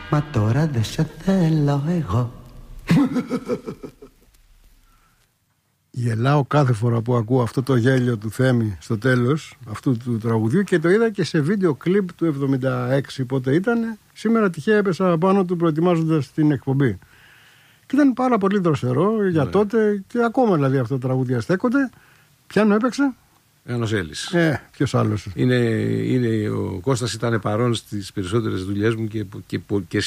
Μα τώρα δεν σε θέλω εγώ. Γελάω κάθε φορά που ακούω αυτό το γέλιο του Θέμη στο τέλος αυτού του τραγουδιού και το είδα και σε βίντεο κλιπ του 76 πότε ήταν. Σήμερα τυχαία έπεσα πάνω του προετοιμάζοντας την εκπομπή. Και ήταν πάρα πολύ δροσερό για τότε και ακόμα δηλαδή αυτό το τραγούδια στέκονται. Ποιανό έπαιξε? Γιαννοσέλης. Ποιος άλλος? Ο Κώστας ήταν παρόν στις περισσότερες δουλειές μου και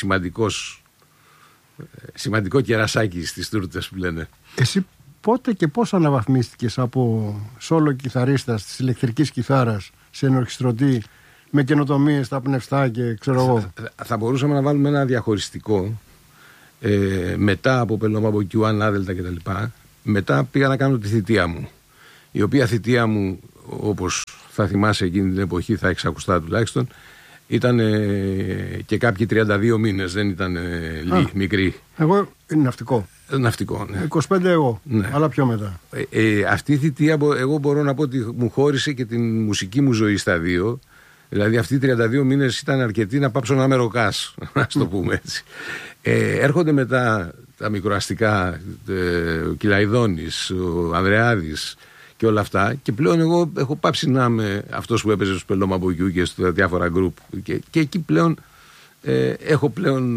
σημαντικό κερασάκι στις τούρτες που λένε. Εσύ πότε και πώς αναβαθμίστηκες από σόλο κιθαρίστας της ηλεκτρικής κιθάρας σε ενορχιστρωτή με καινοτομίες στα πνευστά και ξέρω εγώ? Θα μπορούσαμε να βάλουμε ένα διαχωριστικό μετά από Πελώμα από Q1 Άδελτα κτλ. Μετά πήγα να κάνω τη θητεία μου, η οποία θητεία μου, όπως θα θυμάσαι εκείνη την εποχή, θα έχεις ακουστά τουλάχιστον, ήταν και κάποιοι 32 μήνες, δεν ήταν μικρή. Εγώ είναι ναυτικό. Ναυτικό, ναι. 25 εγώ, ναι. Αλλά πιο μετά. Αυτή η θητεία εγώ μπορώ να πω ότι μου χώρισε και την μουσική μου ζωή στα δύο. Δηλαδή αυτοί οι 32 μήνες ήταν αρκετοί να πάψω να είμαι ροκάς, ας το πούμε έτσι. Έρχονται μετά τα μικροαστικά, ο Κυλαϊδόνης, ο Ανδρεάδης και όλα αυτά, και πλέον εγώ έχω πάψει να είμαι αυτός που έπαιζε στους Πελώμα από Q και στα διάφορα γκρουπ, και εκεί πλέον έχω πλέον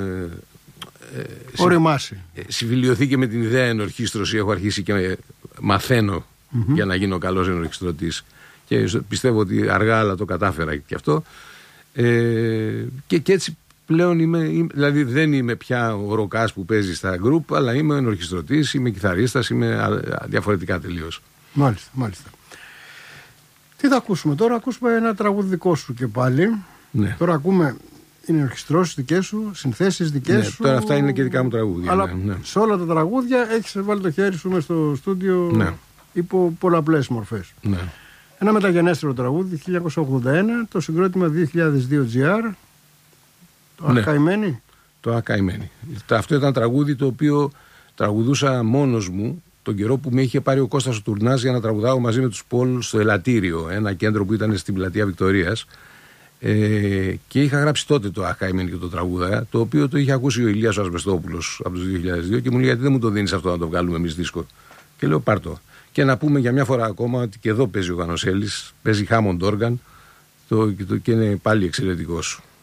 οριμάσει. Συμφιλειωθεί και με την ιδέα ενορχήστρωση. Έχω αρχίσει και μαθαίνω για να γίνω καλός ενορχιστρωτής, και πιστεύω ότι αργά αλλά το κατάφερα και αυτό, και έτσι πλέον δηλαδή δεν είμαι πια ο ροκάς που παίζει στα γκρουπ, αλλά είμαι ενορχιστρωτής, είμαι κιθαρίστας, είμαι διαφορετικά τελείως. Μάλιστα. Τι θα ακούσουμε τώρα? Ακούσουμε ένα τραγούδι δικό σου και πάλι. Ναι. Τώρα ακούμε ενορχιστρώσεις δικές σου, συνθέσεις δικές σου. Τώρα αυτά είναι και δικά μου τραγούδια. Αλλά σε όλα τα τραγούδια έχεις βάλει το χέρι σου μες στο στούντιο υπό πολλαπλές μορφές. Ναι. Ένα μεταγενέστερο τραγούδι, 1981, το συγκρότημα 2002 GR, το Ακαημένη. Το Ακαημένη. Αυτό ήταν τραγούδι το οποίο τραγουδούσα μόνος μου τον καιρό που με είχε πάρει ο Κώστας ο Τουρνάς για να τραγουδάω μαζί με τους Πολ στο Ελαττήριο, ένα κέντρο που ήταν στην πλατεία Βικτωρίας, και είχα γράψει τότε το Ακαημένη και το τραγούδα, το οποίο το είχε ακούσει ο Ηλίας ο Ασβεστόπουλος από το 2002 και μου λέει: γιατί δεν μου το δίνεις αυτό να το βγάλουμε εμείς δίσκο? Και λέω: πάρ' το. Και να πούμε για μια φορά ακόμα ότι και εδώ παίζει ο Γιαννοσέλης, παίζει Hammond organ και είναι πάλι εξαιρετικός.